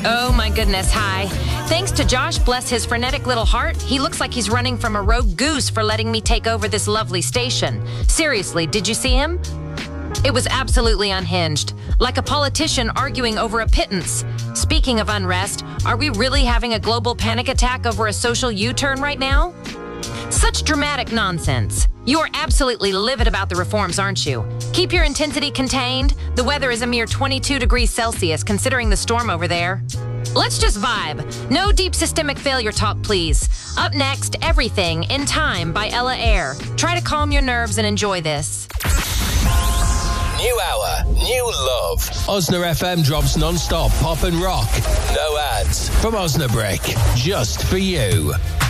Oh my goodness, hi. Thanks to Josh, bless his frenetic little heart, he looks like he's running from a rogue goose for letting me take over this lovely station. Seriously, did you see him? It was absolutely unhinged, like a politician arguing over a pittance. Speaking of unrest, are we really having a global panic attack over a social U-turn right now? Such dramatic nonsense. You are absolutely livid about the reforms, aren't you? Keep your intensity contained. The weather is a mere 22 degrees Celsius, considering the storm over there. Let's just vibe. No deep systemic failure talk, please. Up next, Everything in Time by Ella Eyre. Try to calm your nerves and enjoy this. New hour, new love. Osna FM drops non-stop pop and rock. No ads from Osnabrick. Just for you.